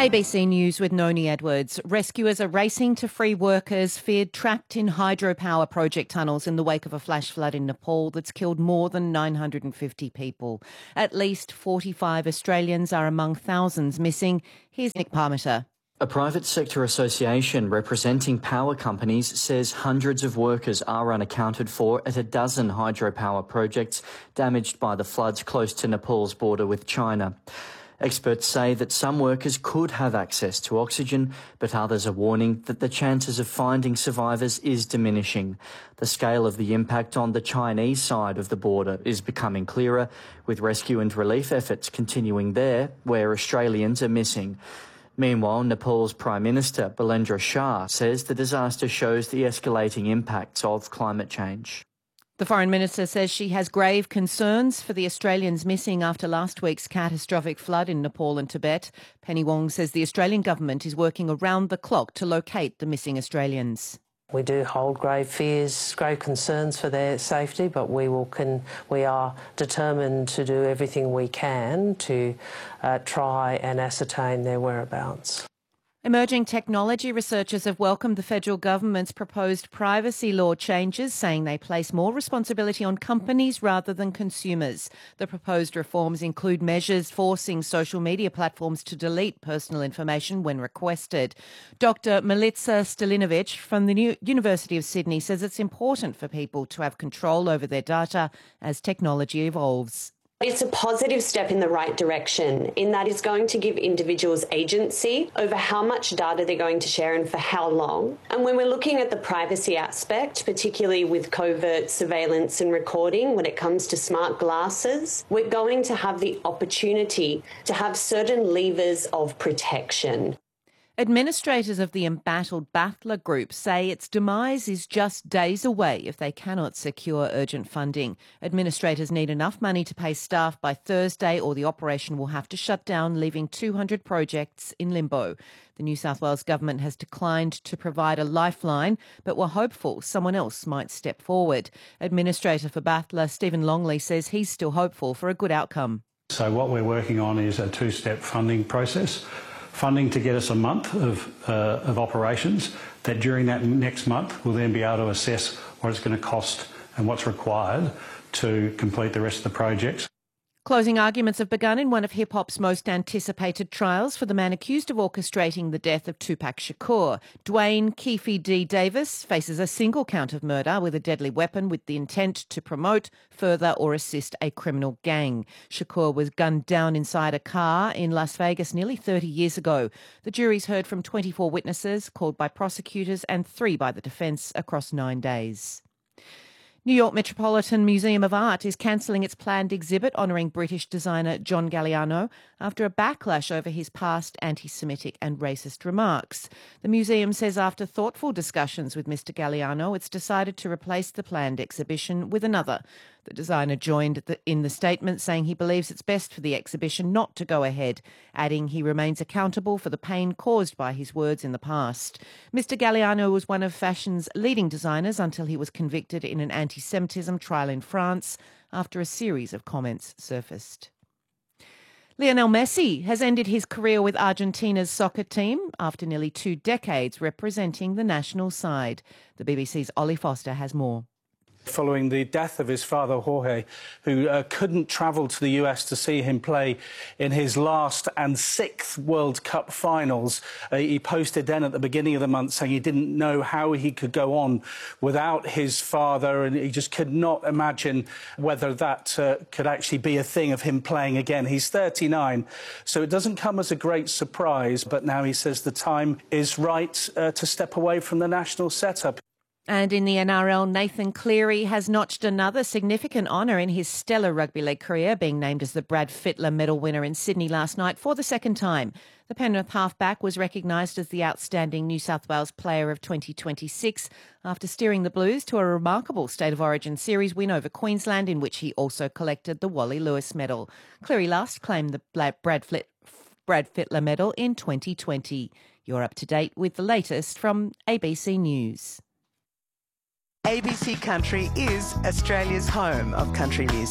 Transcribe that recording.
ABC News with Noni Edwards. Rescuers are racing to free workers feared trapped in hydropower project tunnels in the wake of a flash flood in Nepal that's killed more than 950 people. At least 45 Australians are among thousands missing. Here's Nick Parmiter. A private sector association representing power companies says hundreds of workers are unaccounted for at a dozen hydropower projects damaged by the floods close to Nepal's border with China. Experts say that some workers could have access to oxygen, but others are warning that the chances of finding survivors is diminishing. The scale of the impact on the Chinese side of the border is becoming clearer, with rescue and relief efforts continuing there, where Australians are missing. Meanwhile, Nepal's Prime Minister, Bilendra Shah, says the disaster shows the escalating impacts of climate change. The Foreign Minister says she has grave concerns for the Australians missing after last week's catastrophic flood in Nepal and Tibet. Penny Wong says the Australian government is working around the clock to locate the missing Australians. We do hold grave fears, grave concerns for their safety, but we are determined to do everything we can to try and ascertain their whereabouts. Emerging technology researchers have welcomed the federal government's proposed privacy law changes, saying they place more responsibility on companies rather than consumers. The proposed reforms include measures forcing social media platforms to delete personal information when requested. Dr. Milica Stilinovic from the University of Sydney says it's important for people to have control over their data as technology evolves. It's a positive step in the right direction in that it's going to give individuals agency over how much data they're going to share and for how long. And when we're looking at the privacy aspect, particularly with covert surveillance and recording, when it comes to smart glasses, we're going to have the opportunity to have certain levers of protection. Administrators of the embattled Battler Group say its demise is just days away if they cannot secure urgent funding. Administrators need enough money to pay staff by Thursday or the operation will have to shut down, leaving 200 projects in limbo. The New South Wales government has declined to provide a lifeline, but we're hopeful someone else might step forward. Administrator for Battler, Stephen Longley, says he's still hopeful for a good outcome. So what we're working on is a two-step funding process. Funding to get us a month of operations, that during that next month we'll then be able to assess what it's going to cost and what's required to complete the rest of the projects. Closing arguments have begun in one of hip-hop's most anticipated trials for the man accused of orchestrating the death of Tupac Shakur. Dwayne Keefe D. Davis faces a single count of murder with a deadly weapon with the intent to promote, further or assist a criminal gang. Shakur was gunned down inside a car in Las Vegas nearly 30 years ago. The jury's heard from 24 witnesses called by prosecutors and 3 by the defence across 9 days. New York Metropolitan Museum of Art is cancelling its planned exhibit honouring British designer John Galliano after a backlash over his past anti-Semitic and racist remarks. The museum says after thoughtful discussions with Mr Galliano, it's decided to replace the planned exhibition with another. The designer joined in the statement saying he believes it's best for the exhibition not to go ahead, adding he remains accountable for the pain caused by his words in the past. Mr Galliano was one of fashion's leading designers until he was convicted in an anti-Semitism trial in France after a series of comments surfaced. Lionel Messi has ended his career with Argentina's soccer team after nearly 2 decades representing the national side. The BBC's Ollie Foster has more. Following the death of his father, Jorge, who couldn't travel to the US to see him play in his last and 6th World Cup finals. He posted then at the beginning of the month saying he didn't know how he could go on without his father, and he just could not imagine whether that could actually be a thing of him playing again. He's 39, so it doesn't come as a great surprise, but now he says the time is right to step away from the national setup. And in the NRL, Nathan Cleary has notched another significant honour in his stellar rugby league career, being named as the Brad Fittler Medal winner in Sydney last night for the second time. The Penrith halfback was recognised as the outstanding New South Wales player of 2026 after steering the Blues to a remarkable State of Origin series win over Queensland, in which he also collected the Wally Lewis Medal. Cleary last claimed the Brad Fittler Medal in 2020. You're up to date with the latest from ABC News. ABC Country is Australia's home of country music.